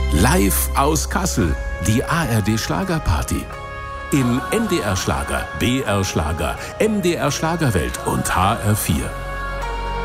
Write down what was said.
Live aus Kassel, die ARD Schlagerparty. Im NDR Schlager, BR Schlager, MDR Schlagerwelt und HR4.